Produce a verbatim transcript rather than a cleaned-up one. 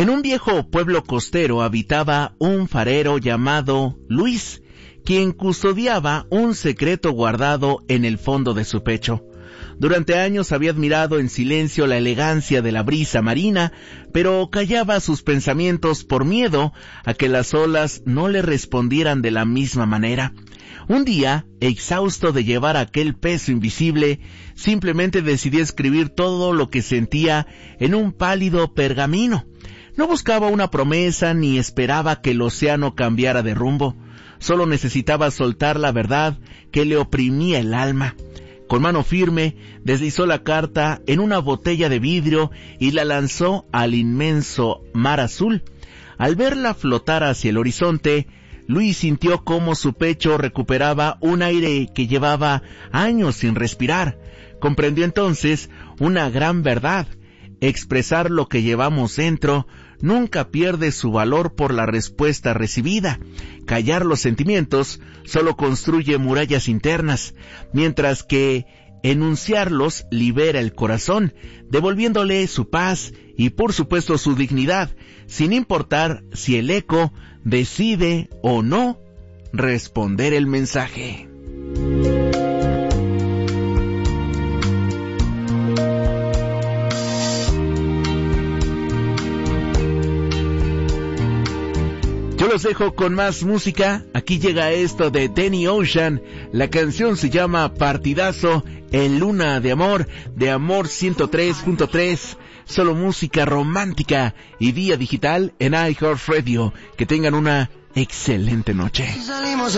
En un viejo pueblo costero habitaba un farero llamado Luis, quien custodiaba un secreto guardado en el fondo de su pecho. Durante años había admirado en silencio la elegancia de la brisa marina, pero callaba sus pensamientos por miedo a que las olas no le respondieran de la misma manera. Un día, exhausto de llevar aquel peso invisible, simplemente decidió escribir todo lo que sentía en un pálido pergamino. No buscaba una promesa ni esperaba que el océano cambiara de rumbo. Solo necesitaba soltar la verdad que le oprimía el alma. Con mano firme, deslizó la carta en una botella de vidrio y la lanzó al inmenso mar azul. Al verla flotar hacia el horizonte, Luis sintió cómo su pecho recuperaba un aire que llevaba años sin respirar. Comprendió entonces una gran verdad. Expresar lo que llevamos dentro nunca pierde su valor por la respuesta recibida. Callar los sentimientos solo construye murallas internas, mientras que enunciarlos libera el corazón, devolviéndole su paz y por supuesto su dignidad, sin importar si el eco decide o no responder el mensaje. Yo los dejo con más música. Aquí llega esto de Danny Ocean. La canción se llama Partidazo en Luna de Amor, de Amor ciento tres punto tres. Solo música romántica y día digital en iHeartRadio. Que tengan una excelente noche.